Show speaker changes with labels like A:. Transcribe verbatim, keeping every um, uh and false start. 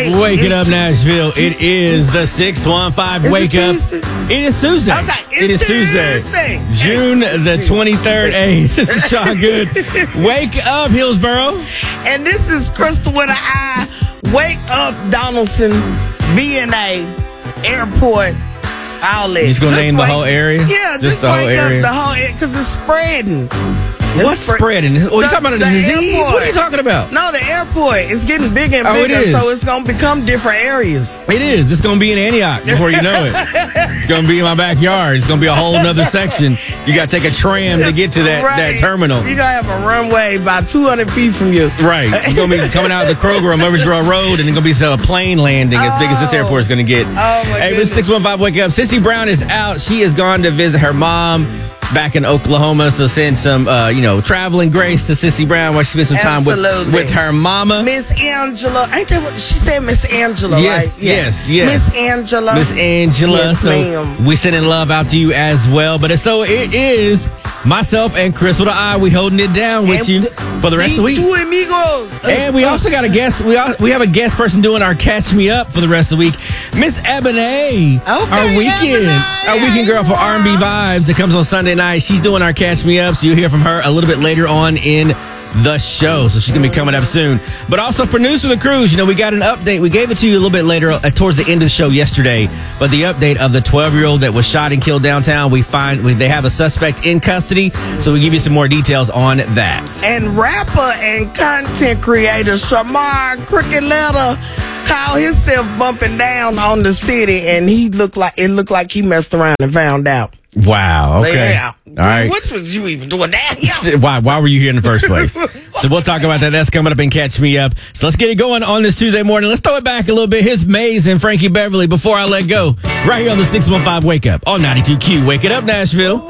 A: Wait,
B: Wake it up,
A: t-
B: Nashville. It is the six one five
A: Is
B: Wake
A: it
B: Up.
A: Tuesday?
B: It is Tuesday.
A: Okay, it's
B: it is Tuesday.
A: Tuesday.
B: June
A: Hey,
B: the
A: it's
B: twenty-third. Hey, this is Sean Good. Wake up, Hillsboro.
A: And this is Crystal with an I. Wake up, Donaldson, B and A, Airport, Outlet.
B: You just gonna name the whole area?
A: Yeah, just,
B: Just the
A: wake
B: whole area?
A: up the whole area because it's spreading. It's
B: What's
A: spread-
B: spreading? Oh, you
A: The-
B: talking about a
A: the
B: disease?
A: airport.
B: What are you talking about?
A: No, the airport is getting bigger and
B: Oh, it
A: bigger,
B: is.
A: so it's gonna become different areas.
B: It is. It's going to be in Antioch before you know it. It's going to be in my backyard. It's going to be a whole nother section. You got to take a tram to get to that,
A: Right.
B: that terminal.
A: You're gonna have a runway about two hundred feet from you.
B: Right. You're going to be coming out of the Kroger on Murfreesboro Road, and it's going to be a plane landing as big as this airport is going to get.
A: Oh, my
B: Hey,
A: goodness.
B: but six one five Wake Up. Sissy Brown is out. She has gone to visit her mom back in Oklahoma. So send some, uh, you know, traveling grace to Sissy Brown while she spent some time with,
A: Absolutely.
B: with her mama.
A: Miss Angela. Ain't that what she said? Miss Angela,
B: Yes,
A: right?
B: yes, yes.
A: Miss Angela.
B: Miss Angela.
A: Yes,
B: so
A: ma'am.
B: we sending love out to you as well. But so it is myself and Chris with an eye. We holding it down with
A: And
B: you for the rest of the week.
A: Two amigos.
B: And we also got a guest. We all, we have a guest person doing our catch me up for the rest of the week. Miss Ebony, our weekend,
A: Ebony.
B: our weekend girl for R and B Vibes that comes on Sunday night. She's doing our catch me up, so you'll hear from her a little bit later on in the show. So she's gonna be coming up soon. But also for news for the cruise, you know, we got an update. We gave it to you a little bit later uh, towards the end of the show yesterday. But the update of the twelve year old that was shot and killed downtown, we find we, they have a suspect in custody. So we give you some more details on that.
A: And rapper and content creator Shamar Crooked Letter called himself bumping down on the city, and he looked like it looked like he messed around and found out.
B: Wow. Okay.
A: Yeah.
B: All right.
A: What was you even doing that? Yeah.
B: Why? Why were you here in the first place? So we'll talk about that. That's coming up and Catch Me Up. So let's get it going on this Tuesday morning. Let's throw it back a little bit. Here's Maze and Frankie Beverly before I let go. Right here on the six one five Wake Up on ninety-two Q. Wake it up, Nashville.